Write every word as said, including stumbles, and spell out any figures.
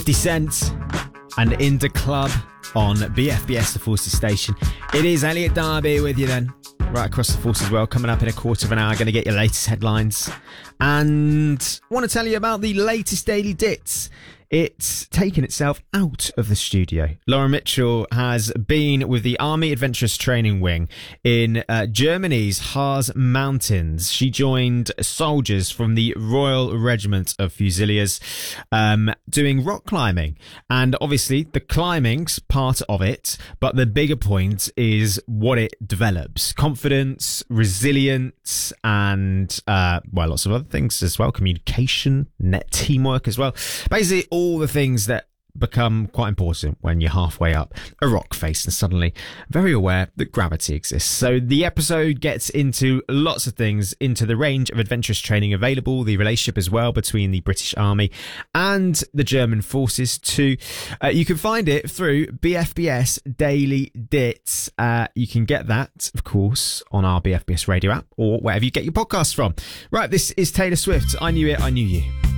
fifty Cent and In the Club on B F B S, the Forces station. It is Elliot Darby with you then, right across the Forces world. Coming up in a quarter of an hour, going to get your latest headlines. And I want to tell you about the latest Daily Dits. It's taken itself out of the studio. Laura Mitchell has been with the Army Adventurous Training Wing in uh, Germany's Harz Mountains. She joined soldiers from the Royal Regiment of Fusiliers um, doing rock climbing. And obviously the climbing's part of it, but the bigger point is what it develops. Confidence, resilience, and uh, well, lots of other things as well. Communication, net teamwork as well. Basically, all all the things that become quite important when you're halfway up a rock face and suddenly very aware that gravity exists. So the episode gets into lots of things, into the range of adventurous training available, the relationship as well between the British Army and the German forces too. Uh, you can find it through B F B S Daily Dits. Uh, you can get that, of course, on our B F B S radio app or wherever you get your podcasts from. Right, this is Taylor Swift. I Knew It, I Knew You.